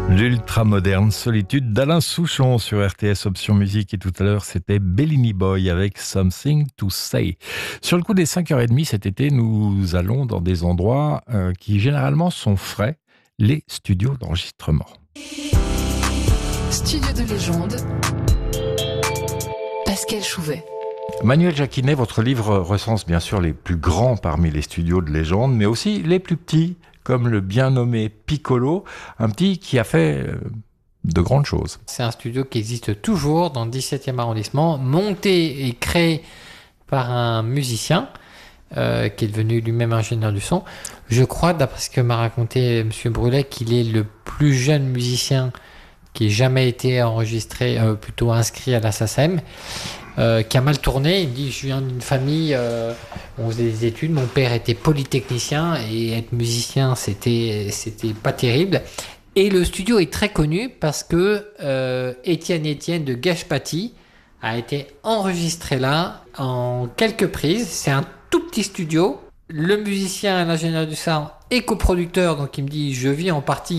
L'ultra-moderne solitude d'Alain Souchon sur RTS Option Musique, et tout à l'heure c'était Bellini Boy avec Something to Say. Sur le coup des 5h30 cet été, nous allons dans des endroits qui généralement sont frais, les studios d'enregistrement. Studio de légende, Pascal Chouvet. Manuel Jacquinet, votre livre recense bien sûr les plus grands parmi les studios de légende, mais aussi les plus petits, comme le bien nommé Piccolo, un petit qui a fait de grandes choses. C'est un studio qui existe toujours dans le 17e arrondissement, monté et créé par un musicien qui est devenu lui-même ingénieur du son. Je crois, d'après ce que m'a raconté M. Brulet, qu'il est le plus jeune musicien qui ait jamais été enregistré, plutôt inscrit à la SACEM. Qui a mal tourné. Il me dit: je viens d'une famille, on faisait des études, mon père était polytechnicien et être musicien c'était pas terrible. Et le studio est très connu parce que Étienne de Gashpati a été enregistré là en quelques prises. C'est un tout petit studio. Le musicien et l'ingénieur du son est coproducteur, donc il me dit: je vis en partie